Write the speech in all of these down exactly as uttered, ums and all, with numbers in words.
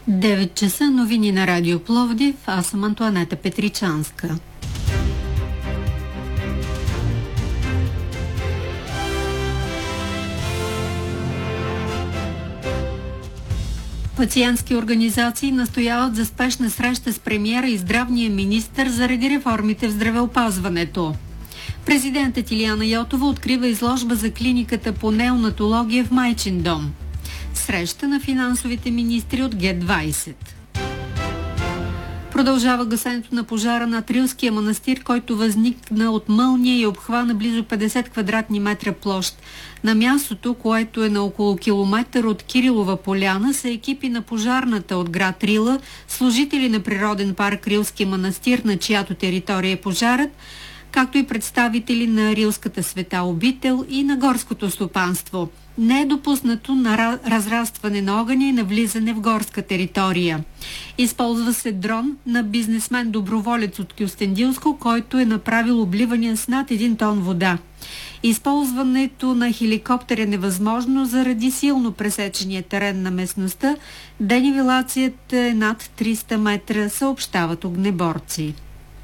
девет часа, новини на Радио Пловдив. Аз съм Антоанета Петричанска. Пациентски организации настояват за спешна среща с премиера и здравния министър заради реформите в здравеопазването. Президентът Илияна Йотова открива изложба за клиниката по неонатология в Майчин дом. Среща на финансовите министри от Ге двайсет. Продължава гасенето на пожара на Рилския манастир, който възникна от мълния и обхвана близо петдесет квадратни метра площ. На мястото, което е на около километър от Кирилова поляна, са екипи на пожарната от град Рила, служители на природен парк Рилски манастир, на чиято територия е пожарът, както и представители на Рилската света обител и на горското стопанство. Не е допуснато на разрастване на огъня и навлизане в горска територия. Използва се дрон на бизнесмен-доброволец от Кюстендилско, който е направил обливания с над един тон вода. Използването на хеликоптер е невъзможно заради силно пресечения терен на местността. Денивелацията е над триста метра, съобщават огнеборци.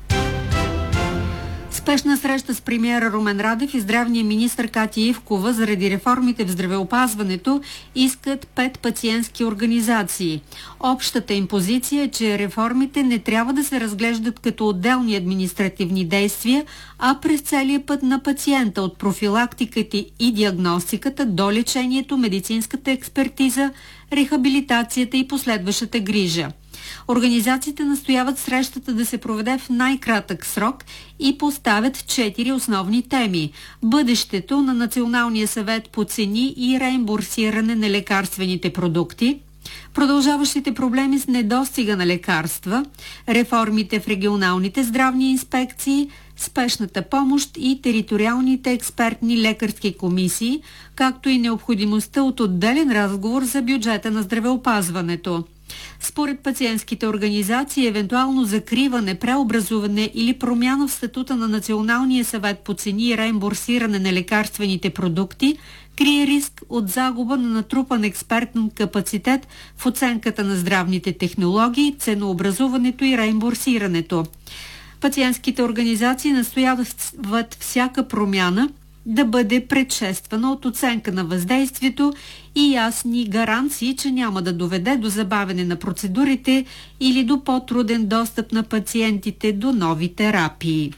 Спешна среща с премиера Румен Радев и здравния министър Катя Ивкова заради реформите в здравеопазването искат пет пациентски организации. Общата им позиция е, че реформите не трябва да се разглеждат като отделни административни действия, а през целия път на пациента, от профилактиката и диагностиката до лечението, медицинската експертиза, рехабилитацията и последващата грижа. Организациите настояват срещата да се проведе в най-кратък срок и поставят четири основни теми: бъдещето на Националния съвет по цени и реимбурсиране на лекарствените продукти, продължаващите проблеми с недостига на лекарства, реформите в регионалните здравни инспекции, спешната помощ и териториалните експертни лекарски комисии, както и необходимостта от отделен разговор за бюджета на здравеопазването. Според пациентските организации, евентуално закриване, преобразуване или промяна в статута на Националния съвет по цени и реимбурсиране на лекарствените продукти крие риск от загуба на натрупан експертен капацитет в оценката на здравните технологии, ценообразуването и реимбурсирането. Пациентските организации настояват всяка промяна да бъде предшествана от оценка на въздействието и ясни гаранции, че няма да доведе до забавяне на процедурите или до по-труден достъп на пациентите до нови терапии.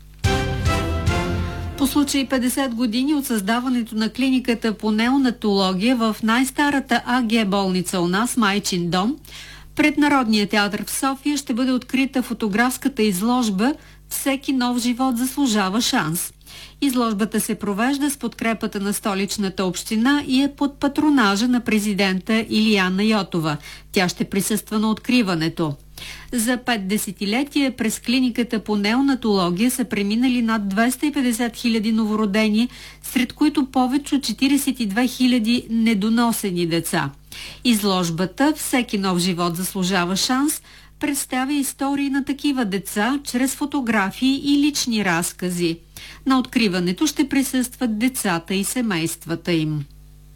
По случай петдесет години от създаването на клиниката по неонатология в най-старата АГ болница у нас, Майчин дом, пред Народния театър в София ще бъде открита фотографската изложба "Всеки нов живот заслужава шанс". Изложбата се провежда с подкрепата на столичната община и е под патронажа на президента Илияна Йотова. Тя ще присъства на откриването. За пет десетилетия през клиниката по неонатология са преминали над двеста и петдесет хиляди новородени, сред които повече от четиридесет и две хиляди недоносени деца. Изложбата "Всеки нов живот заслужава шанс" представя истории на такива деца чрез фотографии и лични разкази. На откриването ще присъстват децата и семействата им.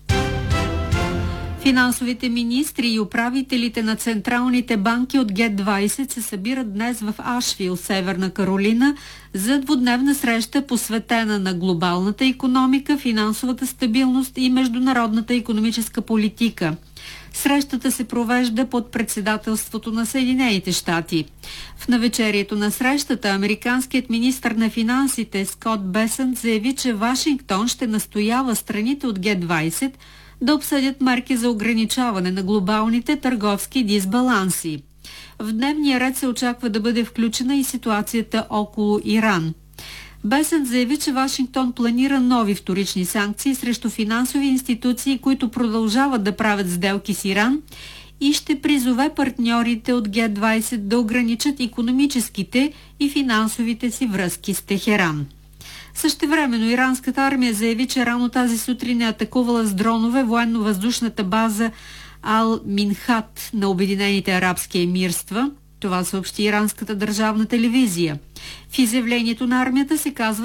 Финансовите министри и управителите на централните банки от Ге двайсет се събират днес в Ашвил, Северна Каролина, за двудневна среща, посветена на глобалната икономика, финансовата стабилност и международната икономическа политика. Срещата се провежда под председателството на Съединените щати. В навечерието на срещата американският министър на финансите Скот Бесънт заяви, че Вашингтон ще настоява страните от Ге двайсет да обсъдят мерки за ограничаване на глобалните търговски дисбаланси. В дневния ред се очаква да бъде включена и ситуацията около Иран. Бесънт заяви, че Вашингтон планира нови вторични санкции срещу финансови институции, които продължават да правят сделки с Иран, и ще призове партньорите от Ге двайсет да ограничат икономическите и финансовите си връзки с Техеран. Същевременно иранската армия заяви, че рано тази сутрин е атакувала с дронове военно-въздушната база Ал-Минхат на Обединените арабски емирства. Това съобщи иранската държавна телевизия. В изявлението на армията се казва,